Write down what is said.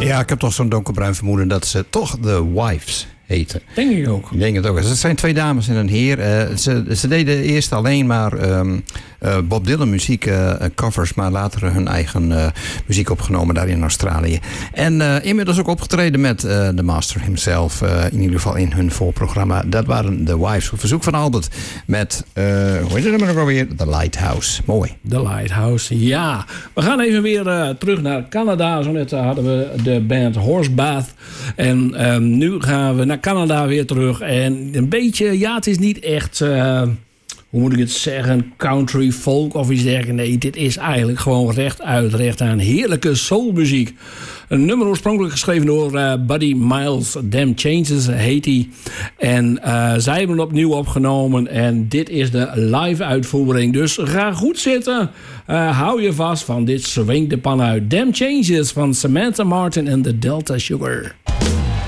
Ja, ik heb toch zo'n donkerbruin vermoeden dat ze toch de Wives heten. Denk ik ook. Ik denk het ook. Het zijn 2 dames en een heer. Ze deden eerst alleen maar Bob Dylan muziek covers, maar later hun eigen muziek opgenomen daar in Australië. En inmiddels ook opgetreden met de master himself, in ieder geval in hun voorprogramma. Dat waren de Wives. Op verzoek van Albert met, hoe heet het nummer nog alweer? The Lighthouse. Mooi. The Lighthouse, ja. We gaan even weer terug naar Canada. Zo net hadden we de band Horsebath. En nu gaan we naar Canada weer terug. En een beetje, ja, het is niet echt, hoe moet ik het zeggen, country, folk of iets dergelijks. Nee, dit is eigenlijk gewoon recht aan heerlijke soulmuziek. Een nummer oorspronkelijk geschreven door Buddy Miles. Damn Changes heet hij. En zij hebben het opnieuw opgenomen. En dit is de live uitvoering. Dus ga goed zitten. Hou je vast van dit swing de pan uit. Damn Changes van Samantha Martin en de Delta Sugar.